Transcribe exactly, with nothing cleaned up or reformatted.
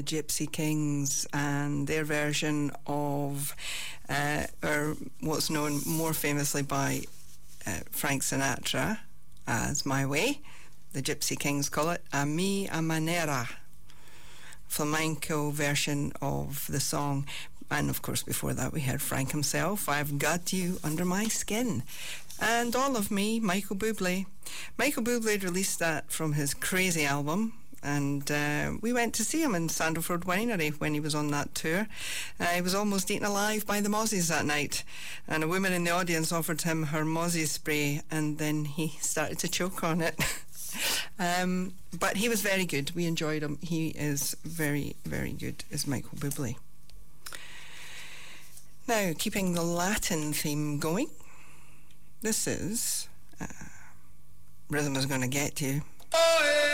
the Gypsy Kings and their version of, uh, or what's known more famously by uh, Frank Sinatra as My Way. The Gypsy Kings call it A Mi a Manera, flamenco version of the song. And of course before that we heard Frank himself, I've Got You Under My Skin. And All of Me, Michael Bublé. Michael Bublé released that from his Crazy album, and uh, we went to see him in Sandalford Winery when he was on that tour. Uh, he was almost eaten alive by the mozzies that night, and a woman in the audience offered him her mozzie spray, and then he started to choke on it. um, but he was very good. We enjoyed him. He is very, very good, is Michael Bublé. Now, keeping the Latin theme going, this is uh, Rhythm Is Gonna Get You. Oh,